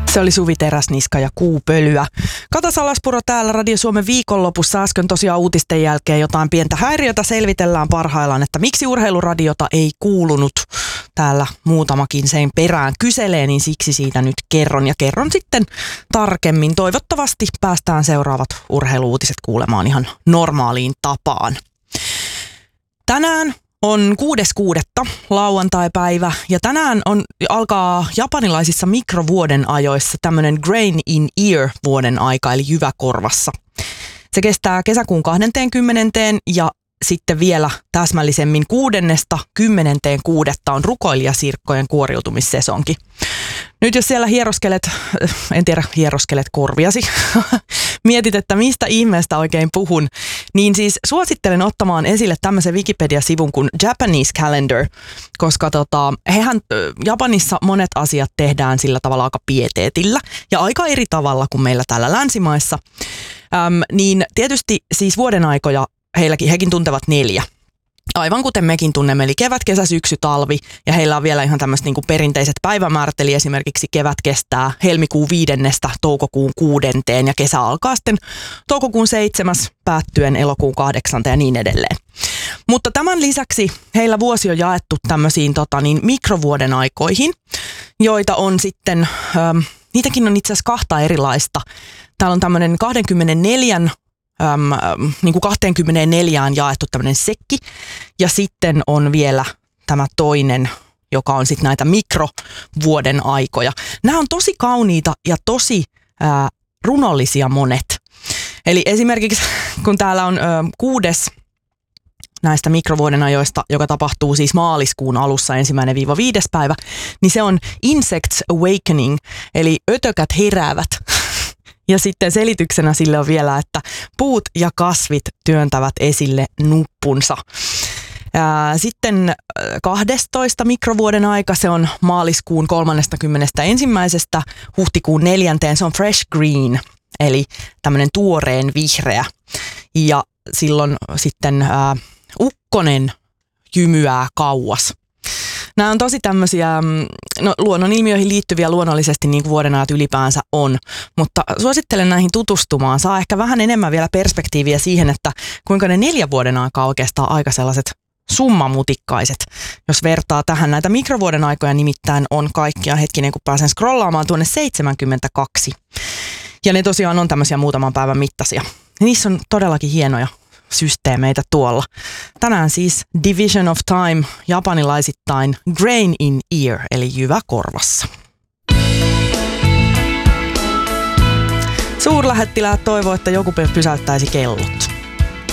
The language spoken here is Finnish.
Se oli Suvi Teräsniska ja Kuupölyä. Kata Salaspuro täällä Radio Suomen viikonlopussa. Äsken tosiaan uutisten jälkeen jotain pientä häiriötä selvitellään parhaillaan, että miksi urheiluradiota ei kuulunut. Täällä muutamakin sen perään kyselee, niin siksi siitä nyt kerron. Ja kerron sitten tarkemmin. Toivottavasti päästään seuraavat urheiluutiset kuulemaan ihan normaaliin tapaan. Tänään on 6.6. lauantai-päivä ja tänään alkaa japanilaisissa mikrovuoden ajoissa tämmöinen Grain in Ear vuoden aika eli jyvä korvassa. Se kestää kesäkuun 20. ja sitten vielä täsmällisemmin 6.–10.6. on rukoilijasirkkojen kuoriutumissesonki. Nyt jos siellä hieroskelet korviasi, mietit, että mistä ihmeestä oikein puhun, niin siis suosittelen ottamaan esille tämmöisen Wikipedia-sivun kuin Japanese Calendar, koska Japanissa monet asiat tehdään sillä tavalla aika pieteetillä ja aika eri tavalla kuin meillä täällä länsimaissa. Niin tietysti siis vuoden aikoja hekin tuntevat 4. Aivan kuten mekin tunnemme, eli kevät, kesä, syksy, talvi, ja heillä on vielä ihan tämmöiset niin perinteiset päivämäärät, eli esimerkiksi kevät kestää helmikuun 5. toukokuun 6. ja kesä alkaa sitten toukokuun 7. päättyen elokuun 8. ja niin edelleen. Mutta tämän lisäksi heillä vuosi on jaettu tämmöisiin mikrovuoden aikoihin, joita on sitten, niitäkin on itse asiassa 2 erilaista. Täällä on tämmöinen 24 jaettu tämmöinen sekki ja sitten on vielä tämä toinen, joka on sitten näitä mikrovuoden aikoja. Nämä on tosi kauniita ja tosi runollisia monet. Eli esimerkiksi kun täällä on 6. näistä mikrovuoden ajoista, joka tapahtuu siis maaliskuun alussa 1.–5. päivä, niin se on Insects Awakening, eli ötökät heräävät. Ja sitten selityksenä sille on vielä, että puut ja kasvit työntävät esille nuppunsa. Sitten 12. mikrovuoden aika, se on maaliskuun 31. huhtikuun 4. Se on fresh green, eli tämmöinen tuoreen vihreä. Ja silloin sitten ukkonen jymyää kauas. Nämä on tosi tämmöisiä luonnonilmiöihin liittyviä luonnollisesti niin kuin vuodenajat ylipäänsä on, mutta suosittelen näihin tutustumaan. Saa ehkä vähän enemmän vielä perspektiiviä siihen, että kuinka ne 4 vuoden aikaa oikeastaan aika sellaiset summamutikkaiset, jos vertaa tähän. Näitä mikrovuoden aikoja nimittäin on kaikkia hetkinen, kun pääsen scrollaamaan tuonne 72. Ja ne tosiaan on tämmöisiä muutaman päivän mittaisia. Niissä on todellakin hienoja systeemeitä tuolla. Tänään siis Division of Time japanilaisittain Grain in Ear eli jyvä korvassa. Suurlähettiläät toivoo, että joku pysäyttäisi kellot.